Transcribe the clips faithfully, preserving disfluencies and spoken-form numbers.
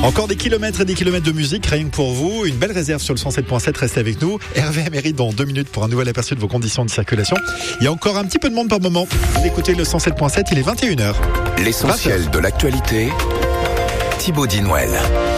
Encore des kilomètres et des kilomètres de musique, rien que pour vous. Une belle réserve sur le cent sept virgule sept, restez avec nous. Hervé Améry dans deux minutes pour un nouvel aperçu de vos conditions de circulation. Il y a encore un petit peu de monde par moment. Vous écoutez le cent sept virgule sept, il est vingt et une heures. L'essentiel de l'actualité, Thibaut Dinouel.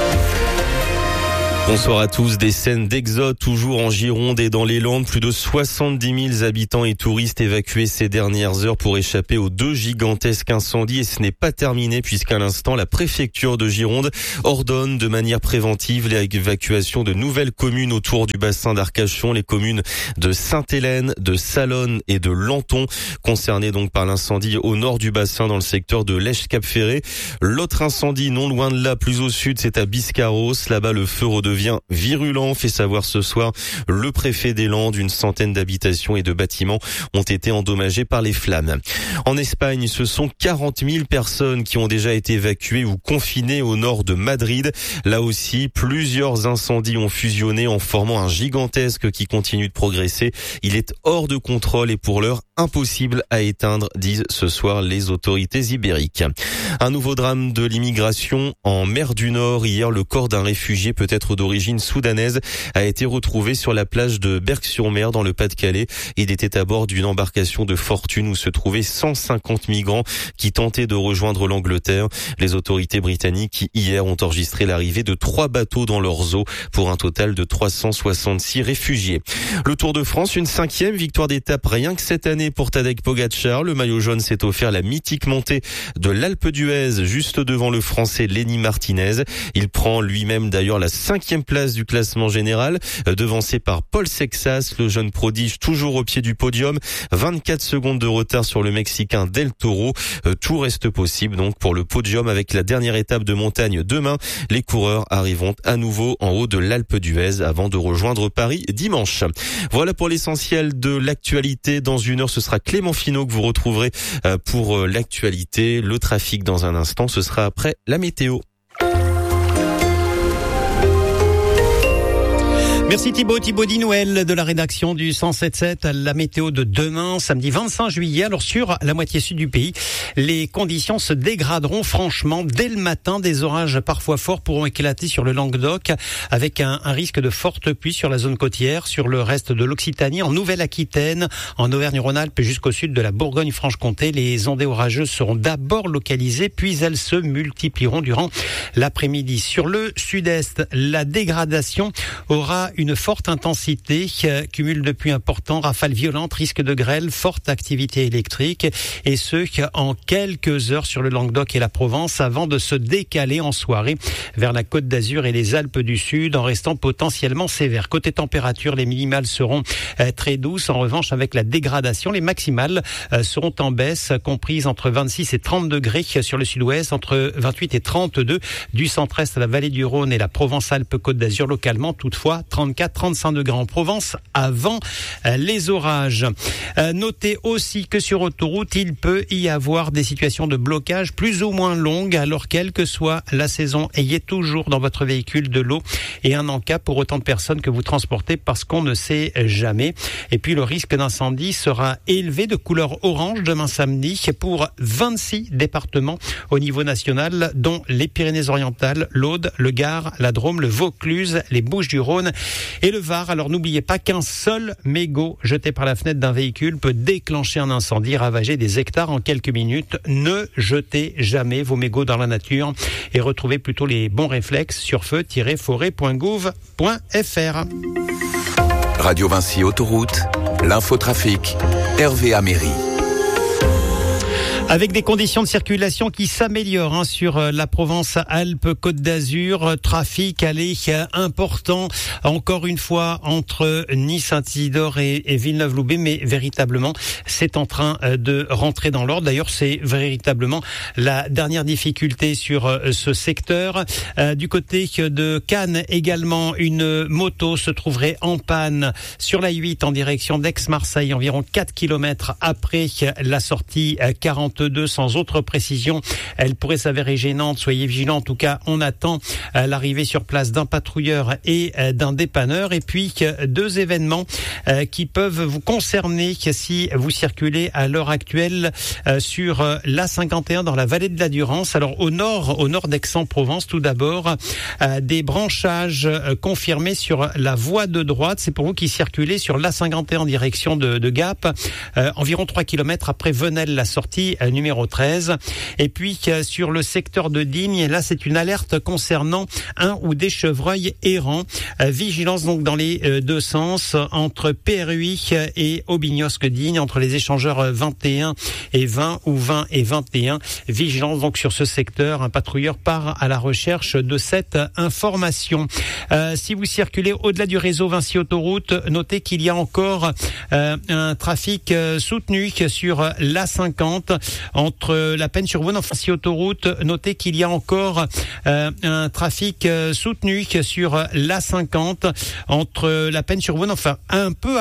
Bonsoir à tous. Des scènes d'exode toujours en Gironde et dans les Landes. Plus de soixante-dix mille habitants et touristes évacués ces dernières heures pour échapper aux deux gigantesques incendies. Et ce n'est pas terminé puisqu'à l'instant, la préfecture de Gironde ordonne de manière préventive l'évacuation de nouvelles communes autour du bassin d'Arcachon. Les communes de Sainte-Hélène, de Salonne et de Lanton, concernées donc par l'incendie au nord du bassin dans le secteur de Lèche-Cap-Ferré. L'autre incendie, non loin de là, plus au sud, c'est à Biscarros. Là-bas, le feu redevient virulent, fait savoir ce soir le préfet des Landes. Une centaine d'habitations et de bâtiments ont été endommagés par les flammes. En Espagne, ce sont quarante mille personnes qui ont déjà été évacuées ou confinées au nord de Madrid. Là aussi, plusieurs incendies ont fusionné en formant un gigantesque qui continue de progresser. Il est hors de contrôle et pour l'heure impossible à éteindre, disent ce soir les autorités ibériques. Un nouveau drame de l'immigration en mer du Nord. Hier, le corps d'un réfugié peut-être d'origine soudanaise a été retrouvé sur la plage de Berck-sur-Mer dans le Pas-de-Calais. Il était à bord d'une embarcation de fortune où se trouvaient cent cinquante migrants qui tentaient de rejoindre l'Angleterre. Les autorités britanniques qui hier ont enregistré l'arrivée de trois bateaux dans leurs eaux pour un total de trois cent soixante-six réfugiés. Le Tour de France, une cinquième victoire d'étape rien que cette année pour Tadej Pogačar. Le maillot jaune s'est offert la mythique montée de l'Alpe d'Huez juste devant le Français Lenny Martinez. Il prend lui-même d'ailleurs la cinquième place du classement général, devancé par Paul Sexas, le jeune prodige toujours au pied du podium. vingt-quatre secondes de retard sur le Mexicain Del Toro. Tout reste possible donc pour le podium avec la dernière étape de montagne demain. Les coureurs arriveront à nouveau en haut de l'Alpe d'Huez avant de rejoindre Paris dimanche. Voilà pour l'essentiel de l'actualité. Dans une heure, ce sera Clément Finot que vous retrouverez pour l'actualité. Le trafic dans un instant, ce sera après la météo. Merci Thibaut, Thibaut Dinouel de la rédaction du cent sept virgule sept. La météo de demain, samedi vingt-cinq juillet. Alors sur la moitié sud du pays, les conditions se dégraderont franchement dès le matin. Des orages parfois forts pourront éclater sur le Languedoc avec un, un risque de fortes pluies sur la zone côtière, sur le reste de l'Occitanie, en Nouvelle-Aquitaine, en Auvergne-Rhône-Alpes jusqu'au sud de la Bourgogne-Franche-Comté. Les ondées orageuses seront d'abord localisées, puis elles se multiplieront durant l'après-midi. Sur le sud-est, la dégradation aura une forte intensité, cumul de pluie important, rafales violentes, risque de grêle, forte activité électrique, et ce en quelques heures sur le Languedoc et la Provence, avant de se décaler en soirée vers la Côte d'Azur et les Alpes du Sud, en restant potentiellement sévère. Côté température, les minimales seront très douces. En revanche, avec la dégradation, les maximales seront en baisse, comprises entre vingt-six et trente degrés sur le sud-ouest, entre vingt-huit et trente-deux du centre-est à la vallée du Rhône et la Provence-Alpes-Côte d'Azur localement, toutefois trente-quatre à trente-cinq degrés en Provence avant les orages. Notez aussi que sur autoroute, il peut y avoir des situations de blocage plus ou moins longues, alors quelle que soit la saison, ayez toujours dans votre véhicule de l'eau et un en-cas pour autant de personnes que vous transportez, parce qu'on ne sait jamais. Et puis le risque d'incendie sera élevé, de couleur orange demain samedi pour vingt-six départements au niveau national, dont les Pyrénées-Orientales, l'Aude, le Gard, la Drôme, le Vaucluse, les Bouches-du-Rhône et le Var. Alors n'oubliez pas qu'un seul mégot jeté par la fenêtre d'un véhicule peut déclencher un incendie, ravager des hectares en quelques minutes. Ne jetez jamais vos mégots dans la nature et retrouvez plutôt les bons réflexes sur feu tiret forêt point gouv point f r. Radio Vinci Autoroute, l'infotrafic, Hervé Améry. Avec des conditions de circulation qui s'améliorent hein, sur la Provence-Alpes-Côte d'Azur. Trafic allé important, encore une fois, entre Nice-Saint-Isidore et, et Villeneuve-Loubet. Mais véritablement, c'est en train de rentrer dans l'ordre. D'ailleurs, c'est véritablement la dernière difficulté sur ce secteur. Euh, du côté de Cannes, également, une moto se trouverait en panne sur la huit en direction d'Aix-Marseille, environ quatre kilomètres après la sortie quarante vingt-deux sans autre précision. Elle pourrait s'avérer gênante. Soyez vigilants. En tout cas, on attend l'arrivée sur place d'un patrouilleur et d'un dépanneur. Et puis, deux événements qui peuvent vous concerner si vous circulez à l'heure actuelle sur l'A cinquante et un dans la vallée de la Durance. Alors, au nord, au nord d'Aix-en-Provence, tout d'abord, des branchages confirmés sur la voie de droite. C'est pour vous qui circulez sur l'A cinquante et un en direction de, de Gap, euh, environ trois kilomètres après Venelle, la sortie euh, numéro treize. Et puis euh, sur le secteur de Digne, là c'est une alerte concernant un ou des chevreuils errants. Euh, vigilance donc dans les euh, deux sens entre P R U I et Aubignosc-Digne, entre les échangeurs vingt et un et vingt ou vingt et vingt et un. Vigilance donc sur ce secteur. Un patrouilleur part à la recherche de cette information. Euh, si vous circulez au-delà du réseau Vinci Autoroute, notez qu'il y a encore euh, un trafic euh, soutenu sur l'A cinquante entre la Peine-sur-Vosne et Vinci Autoroute. Notez qu'il y a encore euh, un trafic euh, soutenu sur l'A cinquante entre la Peine-sur-Vosne, enfin un peu